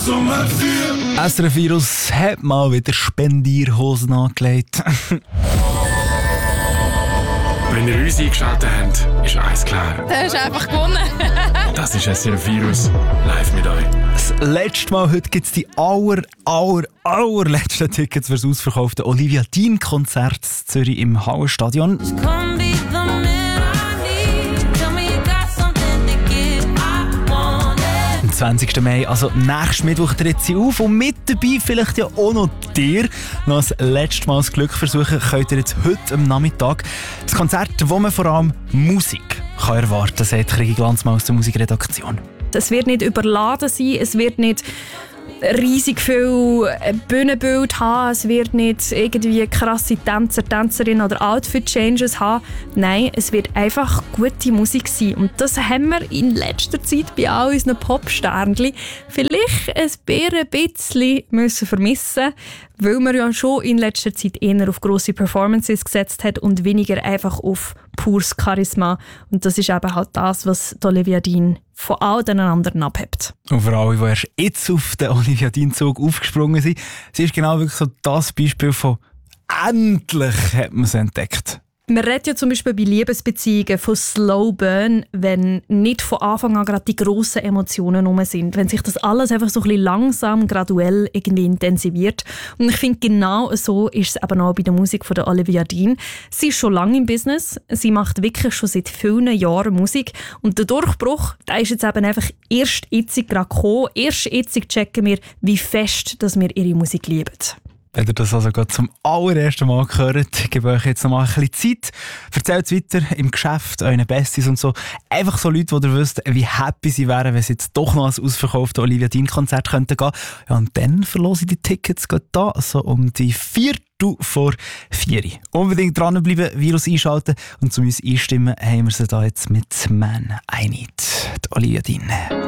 SRF Virus hat mal wieder Spendierhosen angelegt. Wenn ihr uns eingeschaltet habt, ist eins klar. Du hast einfach gewonnen. Das ist SRF Virus, live mit euch. Das letzte Mal, heute gibt es die allerletzten Tickets für das ausverkaufte Olivia Dean-Konzert in Zürich im Hallenstadion. Am 20. Mai, also nächsten Mittwoch, tritt sie auf und mit dabei vielleicht ja auch noch dir noch das letzte Mal das Glück versuchen, könnt ihr jetzt heute am Nachmittag das Konzert, wo man vor allem Musik kann erwarten, sagt Krigi Glanzmann aus der Musikredaktion. Es wird nicht überladen sein, es wird nicht riesig viel Bühnenbild haben, es wird nicht irgendwie krasse Tänzer, Tänzerinnen oder Outfit-Changes haben. Nein, es wird einfach gute Musik sein. Und das haben wir in letzter Zeit bei all unseren Popsternchen vielleicht ein bisschen müssen vermissen, weil man ja schon in letzter Zeit eher auf grosse Performances gesetzt hat und weniger einfach auf pures Charisma. Und das ist eben halt das, was Olivia Dean von all den anderen abhebt. Und für alle, die erst jetzt auf den Olivia Dean-Zug aufgesprungen sind, sie ist genau wirklich so das Beispiel von «Endlich hat man es entdeckt». Man redet ja zum Beispiel bei Liebesbeziehungen von Slow Burn, wenn nicht von Anfang an gerade die grossen Emotionen rum sind. Wenn sich das alles einfach so ein bisschen langsam, graduell irgendwie intensiviert. Und ich finde, genau so ist es eben auch bei der Musik von der Olivia Dean. Sie ist schon lange im Business. Sie macht wirklich schon seit vielen Jahren Musik. Und der Durchbruch, der ist jetzt eben einfach erst jetzt gerade gekommen. Erst jetzt checken wir, wie fest dass wir ihre Musik lieben. Wenn ihr das also gerade zum allerersten Mal gehört, gebe ich euch jetzt noch mal ein bisschen Zeit. Erzählt es weiter im Geschäft, euren Besties und so. Einfach so Leute, die ihr wisst, wie happy sie wären, wenn sie jetzt doch noch ein ausverkauftes Olivia Dean-Konzert gehen könnten. Ja, und dann verlose ich die Tickets gerade da, so um die 3:45. Unbedingt dranbleiben, Virus einschalten und zu uns einstimmen haben wir sie da jetzt mit «Man, I Need», die Olivia Dean.